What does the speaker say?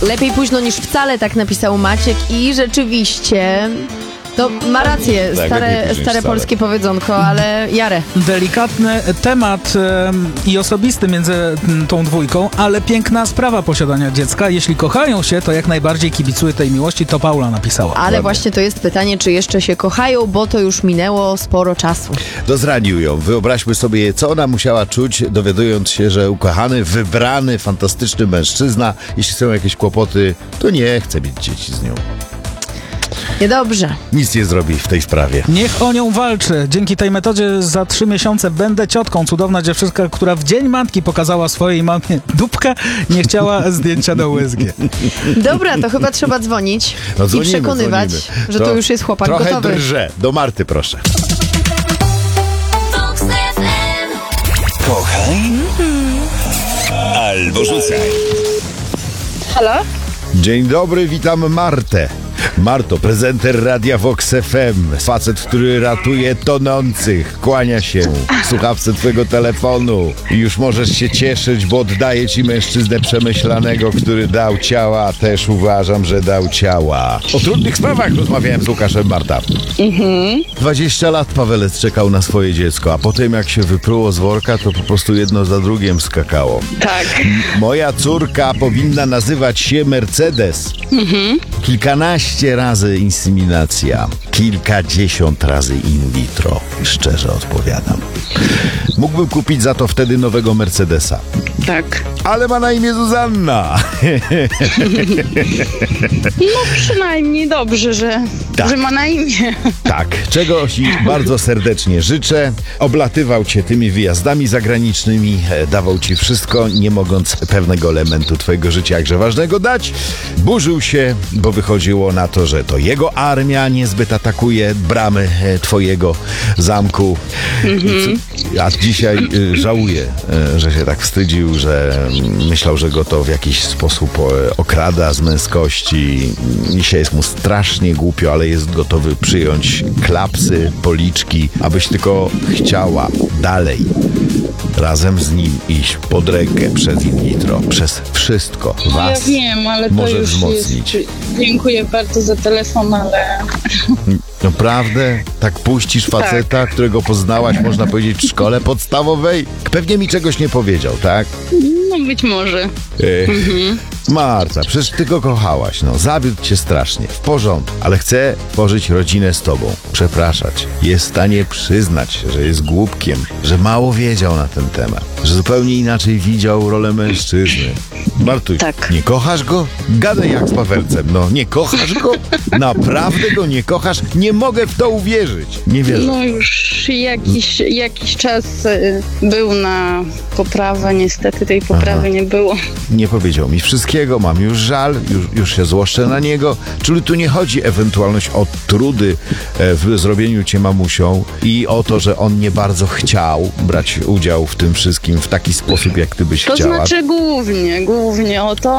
Lepiej późno niż wcale, tak napisał Maciek i rzeczywiście... To ma rację, Tak, stare polskie powiedzonko, ale Jarę. Delikatny temat i osobisty między tą dwójką, ale piękna sprawa posiadania dziecka. Jeśli kochają się, to jak najbardziej kibicuję tej miłości, to Paula napisała. Ale właśnie to jest pytanie, czy jeszcze się kochają, bo to już minęło sporo czasu. Zranił ją. Wyobraźmy sobie, co ona musiała czuć, dowiadując się, że ukochany, wybrany, fantastyczny mężczyzna, jeśli są jakieś kłopoty, to nie chce mieć dzieci z nią. Niedobrze. Nic nie zrobi w tej sprawie. Niech o nią walczy. Dzięki tej metodzie za 3 miesiące będę ciotką. Cudowna dziewczynka, która w Dzień Matki pokazała swojej mamie dupkę, nie chciała zdjęcia do USG. Dobra, to chyba trzeba dzwonić No, i przekonywać, że to już jest chłopak trochę gotowy. drże. Do Marty proszę. Kochaj albo rzucaj. Halo? Dzień dobry, witam Martę. Marto, prezenter Radia Vox FM. Facet, który ratuje tonących. Kłania się w słuchawce twojego telefonu. I już możesz się cieszyć, bo oddaję ci mężczyznę przemyślanego, który dał ciała. Też uważam, że dał ciała. O trudnych sprawach rozmawiałem z Łukaszem, Marta. 20 lat Pawelec czekał na swoje dziecko, a potem jak się wypruło z worka, to po prostu jedno za drugim skakało. Tak. Moja córka powinna nazywać się Mercedes. Kilkanaście razy inseminacja, kilkadziesiąt razy in vitro. Szczerze odpowiadam. Mógłbym kupić za to wtedy nowego Mercedesa. Tak. Ale ma na imię Zuzanna. No przynajmniej dobrze, że ma na imię. Tak, czego ci bardzo serdecznie życzę. Oblatywał cię tymi wyjazdami zagranicznymi, dawał ci wszystko, nie mogąc pewnego elementu twojego życia jakże ważnego dać. Burzył się, bo wychodziło na to, że to jego armia niezbyt atakuje bramy twojego zamku. A dzisiaj żałuję, że się tak wstydził, że myślał, że go to w jakiś sposób okrada z męskości. Dzisiaj jest mu strasznie głupio, ale jest gotowy przyjąć klapsy, policzki, abyś tylko chciała dalej razem z nim iść pod rękę przez in vitro, przez wszystko. Was Ja wiem, ale to może już wzmocnić. jest... Dziękuję bardzo za telefon, ale... Naprawdę? Tak puścisz faceta, którego poznałaś, można powiedzieć, w szkole podstawowej? Pewnie mi czegoś nie powiedział, tak? No być może. Marta, przecież ty go kochałaś, no. Zawiódł cię strasznie, w porządku, ale chce tworzyć rodzinę z tobą, przepraszać. Jest w stanie przyznać, że jest głupkiem, że mało wiedział na ten temat, że zupełnie inaczej widział rolę mężczyzny. Martuś, Tak. Nie kochasz go? Gadaj jak z Pawelcem, no. Nie kochasz go? Naprawdę go nie kochasz? Nie mogę w to uwierzyć. Nie wierzę. No już jakiś czas był na poprawę, niestety tej poprawy nie było. Nie powiedział mi wszystkiego, mam już żal, już się złoszczę na niego. Czyli tu nie chodzi ewentualność o trudy w zrobieniu cię mamusią i o to, że on nie bardzo chciał brać udział w tym wszystkim w taki sposób, jak ty byś To chciała. znaczy głównie o to,